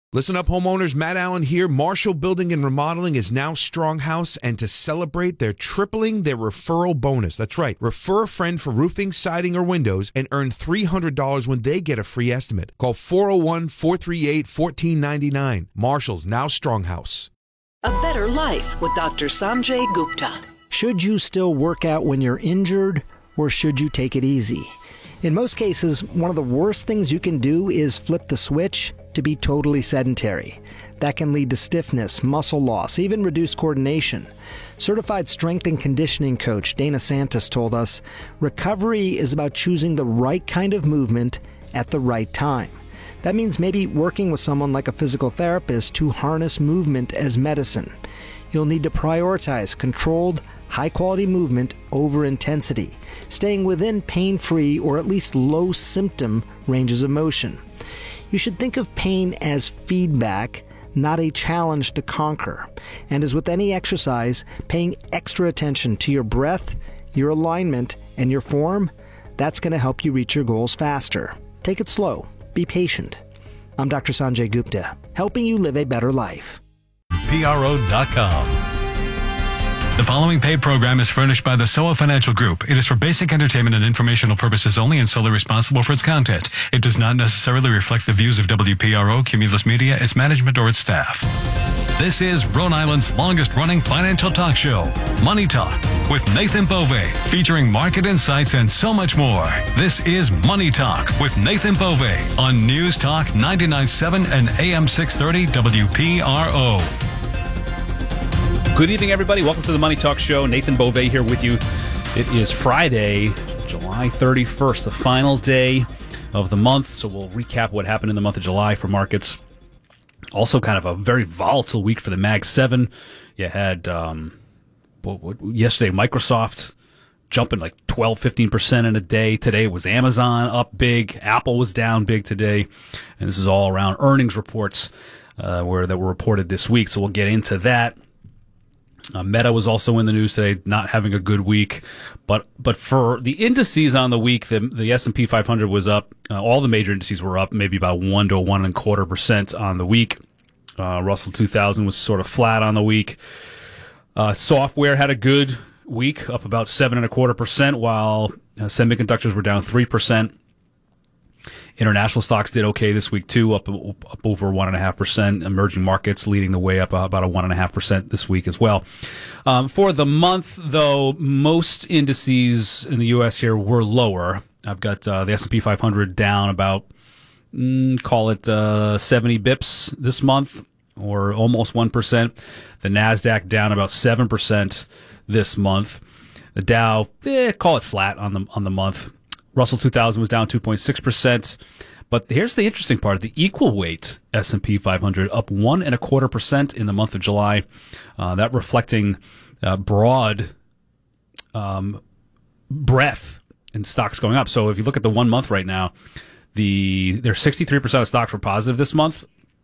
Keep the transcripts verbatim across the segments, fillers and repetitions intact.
Listen up, homeowners. Matt Allen here. Marshall Building and Remodeling is now Stronghouse, and to celebrate, they're tripling their referral bonus. That's right. Refer a friend for roofing, siding, or windows and earn three hundred dollars when they get a free estimate. Call four oh one, four three eight, one four nine nine. Marshall's now Stronghouse. A Better Life with Doctor Sanjay Gupta. Should you still work out when you're injured, or should you take it easy? In most cases, one of the worst things you can do is flip the switch to be totally sedentary. That can lead to stiffness, muscle loss, even reduced coordination. Certified strength and conditioning coach Dana Santos told us, recovery is about choosing the right kind of movement at the right time. That means maybe working with someone like a physical therapist to harness movement as medicine. You'll need to prioritize controlled, high-quality movement over intensity, staying within pain-free or at least low-symptom ranges of motion. You should think of pain as feedback, not a challenge to conquer. And as with any exercise, paying extra attention to your breath, your alignment, and your form, that's going to help you reach your goals faster. Take it slow. Be patient. I'm Doctor Sanjay Gupta, helping you live a better life. P R O dot com. The following paid program is furnished by the S O A Financial Group. It is for basic entertainment and informational purposes only and solely responsible for its content. It does not necessarily reflect the views of W P R O, Cumulus Media, its management, or its staff. This is Rhode Island's longest-running financial talk show, Money Talk, with Nathan Bove, featuring market insights and so much more. This is Money Talk with Nathan Bove on News Talk ninety-nine point seven and A M six thirty W P R O. Good evening, everybody. Welcome to the Money Talk Show. Nathan Bove here with you. It is Friday, July thirty-first, the final day of the month. So we'll recap what happened in the month of July for markets. Also kind of a very volatile week for the Mag seven. You had um, what, what, yesterday Microsoft jumping like twelve, fifteen percent in a day. Today was Amazon up big. Apple was down big today. And this is all around earnings reports uh, where that were reported this week. So we'll get into that. Uh, Meta was also in the news today, not having a good week. But but for the indices on the week, the, the S and P five hundred was up. Uh, all the major indices were up, maybe about one to one and a quarter percent on the week. Uh, Russell two thousand was sort of flat on the week. Uh, software had a good week, up about seven and a quarter percent, while uh, semiconductors were down three percent. International stocks did okay this week too, up up over one and a half percent. Emerging markets leading the way, up about a one and a half percent this week as well. Um, for the month, though, most indices in the U S here were lower. I've got uh, the S and P five hundred down about mm, call it uh, seventy bips this month, or almost one percent. The Nasdaq down about seven percent this month. The Dow, eh, call it flat on the on the month. Russell two thousand was down two point six percent. But here's the interesting part. The equal weight S and P five hundred up one and a quarter percent in the month of July. Uh, that reflecting uh, broad um, breadth in stocks going up. So if you look at the one month right now, the there's sixty-three percent of stocks were positive this month.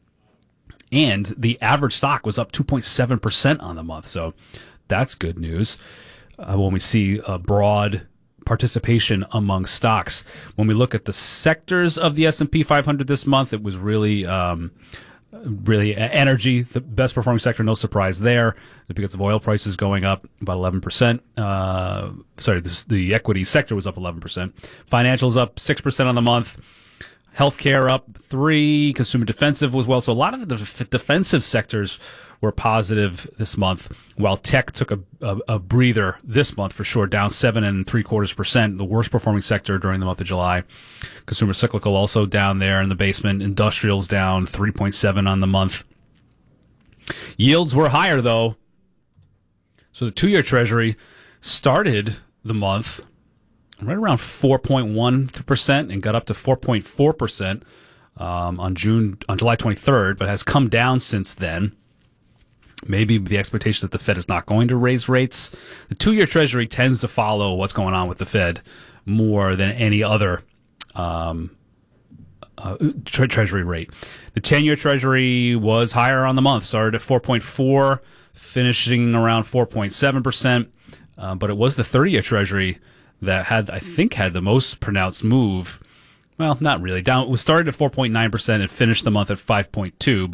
And the average stock was up two point seven percent on the month. So that's good news uh, when we see a broad participation among stocks. When we look at the sectors of the S and P five hundred this month, it was really um, really energy, the best performing sector, no surprise there, because of oil prices going up about eleven percent. Uh, sorry, this, the equity sector was up eleven percent. Financials up six percent on the month. Healthcare up three. Consumer defensive was well. So a lot of the def- defensive sectors were positive this month, while tech took a, a, a breather this month for sure, down seven and three quarters percent, the worst performing sector during the month of July. Consumer cyclical also down there in the basement. Industrials down three point seven on the month. Yields were higher though. So the two-year Treasury started the month right around four point one percent and got up to four point four percent um, on June on July twenty-third, but has come down since then. Maybe the expectation that the Fed is not going to raise rates. The two-year Treasury tends to follow what's going on with the Fed more than any other um, uh, tre- Treasury rate. The ten-year Treasury was higher on the month, started at four point four, finishing around four point seven percent, uh, but it was the thirty-year Treasury that had, I think, had the most pronounced move. Well, not really. Down. It was started at four point nine percent and finished the month at five point two.